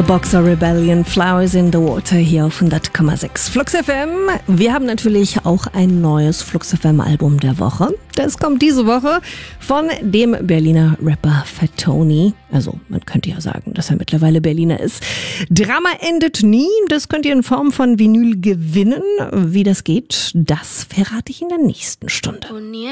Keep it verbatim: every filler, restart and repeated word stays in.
Boxer Rebellion, Flowers in the Water hier auf hundert Komma sechs Flux F M. Wir haben natürlich auch ein neues Flux F M Album der Woche. Das kommt diese Woche von dem Berliner Rapper Fatoni. Also man könnte ja sagen, dass er mittlerweile Berliner ist. Drama endet nie. Das könnt ihr in Form von Vinyl gewinnen. Wie das geht, das verrate ich in der nächsten Stunde.